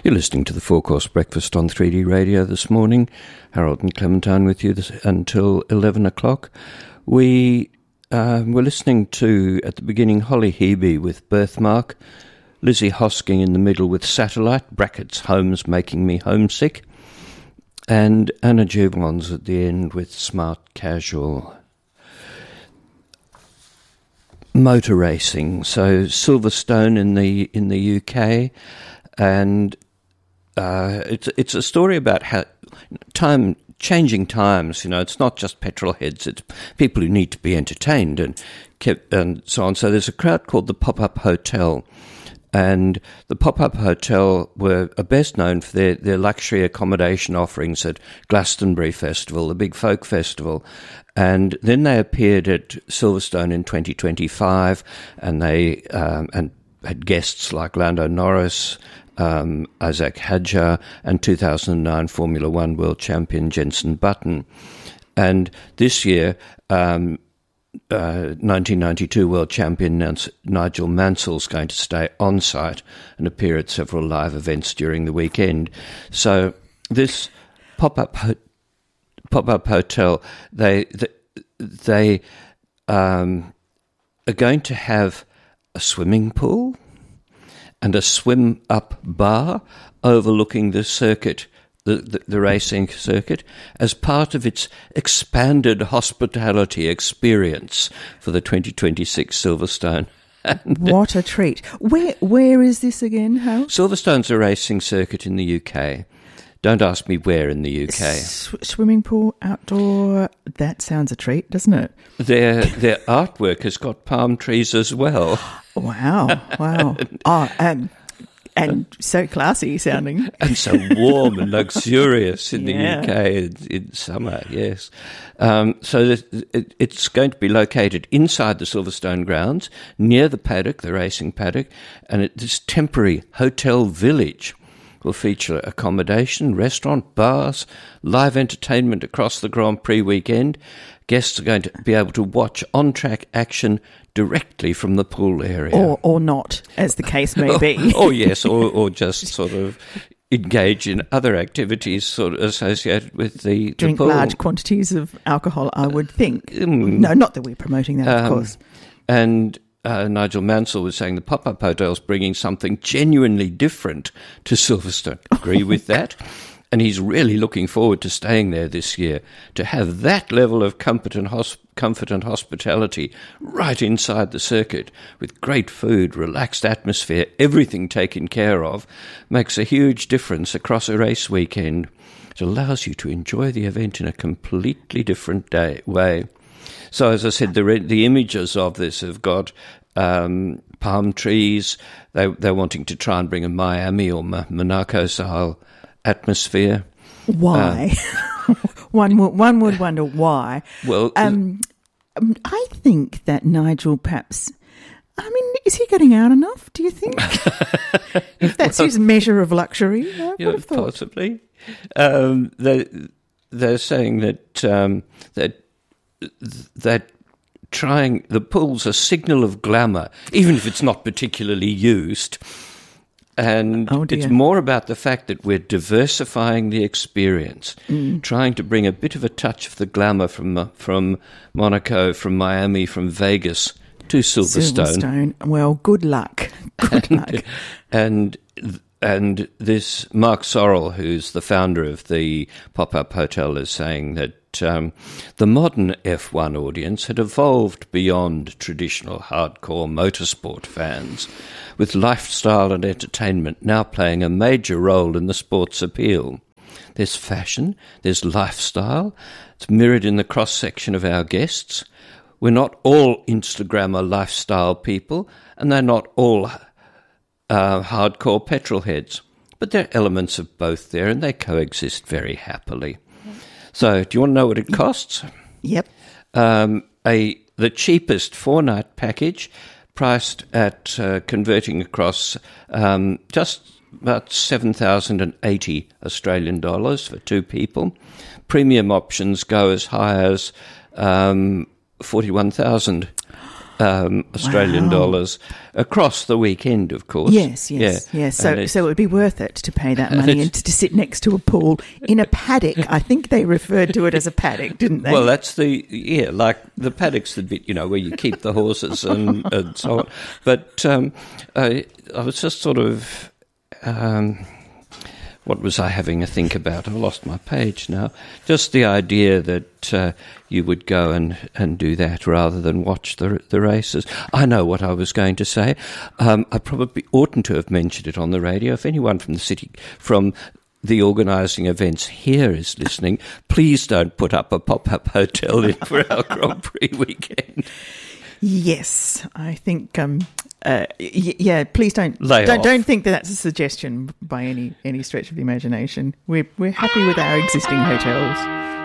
You're listening to the Four Course Breakfast on 3D Radio this morning. Harold and Clementine with you until 11 o'clock. We were listening to, at the beginning, Holly Hebe with Birthmark, Lizzie Hosking in the middle with Satellite, brackets Home's Making Me Homesick, and Anna Jublons at the end with Smart Casual. Motor racing, so Silverstone in the UK, and it's a story about how changing times. You know, it's not just petrol heads; it's people who need to be entertained and so on. So there's a crowd called the Pop-Up Hotel, and the Pop-Up Hotel are best known for their luxury accommodation offerings at Glastonbury Festival, the big folk festival. And then they appeared at Silverstone in 2025, and they had guests like Lando Norris, Isaac Hadjar, and 2009 Formula One world champion Jenson Button. And this year, 1992 world champion Nigel Mansell's going to stay on site and appear at several live events during the weekend. So this pop-up hotel, they are going to have a swimming pool and a swim-up bar overlooking the circuit, the racing circuit, as part of its expanded hospitality experience for the 2026 Silverstone. What a treat. Where is this again, Hal? Silverstone's a racing circuit in the UK. Don't ask me where in the UK. Swimming pool, outdoor, that sounds a treat, doesn't it? Their artwork has got palm trees as well. Wow. Oh, and so classy sounding. And so warm and luxurious in the UK in summer, yes. So it's going to be located inside the Silverstone grounds, near the paddock, the racing paddock, and this temporary hotel village will feature accommodation, restaurant, bars, live entertainment across the Grand Prix weekend. Guests are going to be able to watch on-track action directly from the pool area. Or not, as the case may be. or just sort of engage in other activities sort of associated with the Drink pool. Large quantities of alcohol, I would think. No, not that we're promoting that, of course. And Nigel Mansell was saying the Pop-Up Hotel's bringing something genuinely different to Silverstone. Agree with that? And he's really looking forward to staying there this year, to have that level of comfort and hospitality right inside the circuit, with great food, relaxed atmosphere, everything taken care of, makes a huge difference across a race weekend. It allows you to enjoy the event in a completely different way. So, as I said, the images of this have got palm trees. They're wanting to try and bring a Miami or Monaco-style atmosphere. Why? One would wonder why. Well, I think that Nigel perhaps... I mean, is he getting out enough, do you think? If that's his measure of luxury, I would have thought. Possibly. They're saying that trying the pool's a signal of glamour, even if it's not particularly used. And it's more about the fact that we're diversifying the experience, trying to bring a bit of a touch of the glamour from Monaco, from Miami, from Vegas to Silverstone. Well, good luck. Good luck. And this Mark Sorrell, who's the founder of the Pop-Up Hotel, is saying that the modern F1 audience had evolved beyond traditional hardcore motorsport fans, with lifestyle and entertainment now playing a major role in the sport's appeal. There's fashion, there's lifestyle, it's mirrored in the cross-section of our guests. We're not all Instagrammer lifestyle people, and they're not all hardcore petrol heads, but there are elements of both there, and they coexist very happily. So, do you want to know what it costs? Yep. The cheapest 4-night package, priced at converting across just about 7,080 Australian dollars for 2 people. Premium options go as high as 41,000 Australian dollars across the weekend, of course. Yes. So it would be worth it to pay that money and to sit next to a pool in a paddock. I think they referred to it as a paddock, didn't they? Well, that's like the paddock's the bit, where you keep the horses and so on. But I was just sort of... what was I having a think about? I've lost my page now. Just the idea that you would go and do that rather than watch the races. I know what I was going to say. I probably oughtn't to have mentioned it on the radio. If anyone from the city, from the organising events here is listening, please don't put up a pop-up hotel in for our Grand Prix weekend. Yes, I think... please don't think that that's a suggestion by any stretch of the imagination. We're happy with our existing hotels.